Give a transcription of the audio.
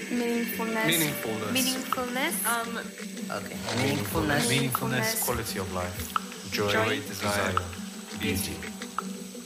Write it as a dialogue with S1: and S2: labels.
S1: Meaningfulness.
S2: Okay. Meaningfulness.
S3: Quality of life. Joy, desire, beauty.